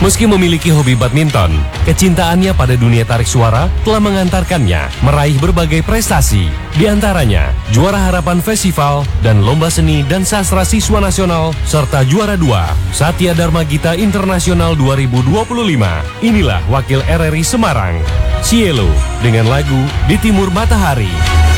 Meski memiliki hobi badminton, kecintaannya pada dunia tarik suara telah mengantarkannya meraih berbagai prestasi. Di antaranya, juara harapan festival dan lomba seni dan sastra siswa nasional, serta juara 2 Satya Dharma Gita Internasional 2025. Inilah wakil RRI Semarang, Cielo, dengan lagu Di Timur Matahari.